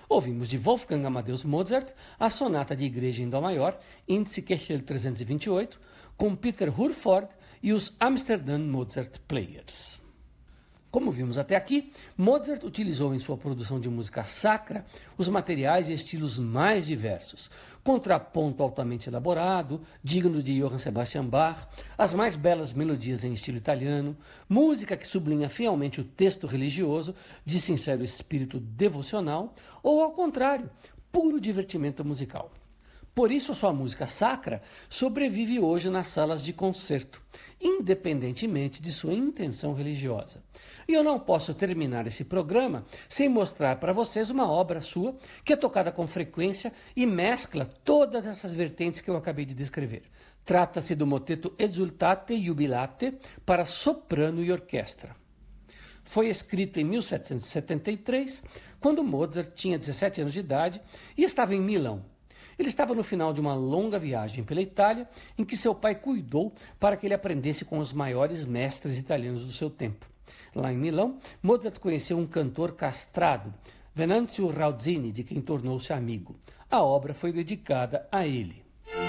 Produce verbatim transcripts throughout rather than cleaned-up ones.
Ouvimos de Wolfgang Amadeus Mozart a Sonata de Igreja em Dó Maior, Índice Köchel trezentos e vinte e oito, com Peter Hurford e os Amsterdam Mozart Players. Como vimos até aqui, Mozart utilizou em sua produção de música sacra os materiais e estilos mais diversos. Contraponto altamente elaborado, digno de Johann Sebastian Bach, as mais belas melodias em estilo italiano, música que sublinha fielmente o texto religioso de sincero espírito devocional, ou ao contrário, puro divertimento musical. Por isso, a sua música sacra sobrevive hoje nas salas de concerto, independentemente de sua intenção religiosa. E eu não posso terminar esse programa sem mostrar para vocês uma obra sua que é tocada com frequência e mescla todas essas vertentes que eu acabei de descrever. Trata-se do moteto Exultate Jubilate para soprano e orquestra. Foi escrito em mil setecentos e setenta e três, quando Mozart tinha dezessete anos de idade e estava em Milão. Ele estava no final de uma longa viagem pela Itália, em que seu pai cuidou para que ele aprendesse com os maiores mestres italianos do seu tempo. Lá em Milão, Mozart conheceu um cantor castrado, Venanzio Rauzzini, de quem tornou-se amigo. A obra foi dedicada a ele.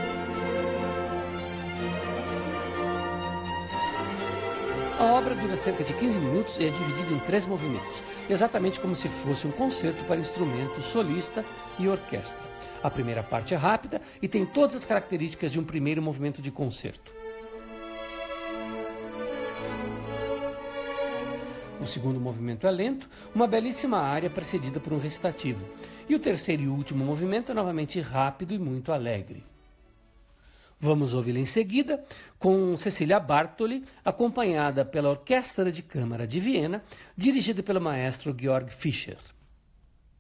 A obra dura cerca de quinze minutos e é dividida em três movimentos, exatamente como se fosse um concerto para instrumento, solista e orquestra. A primeira parte é rápida e tem todas as características de um primeiro movimento de concerto. O segundo movimento é lento, uma belíssima área precedida por um recitativo. E o terceiro e último movimento é novamente rápido e muito alegre. Vamos ouvi-la em seguida com Cecília Bartoli, acompanhada pela Orquestra de Câmara de Viena, dirigida pelo maestro Georg Fischer.